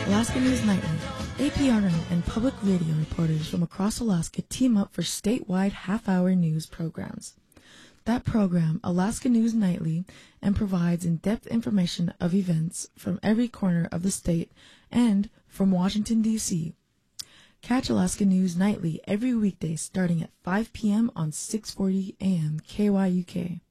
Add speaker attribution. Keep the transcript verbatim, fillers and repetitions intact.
Speaker 1: Alaska News Nightly. A P R N and public radio reporters from across Alaska team up for statewide half-hour news programs. That program, Alaska News Nightly, and provides in-depth information of events from every corner of the state and from Washington, D C Catch Alaska News Nightly every weekday starting at five p.m. on six forty a.m. K Y U K.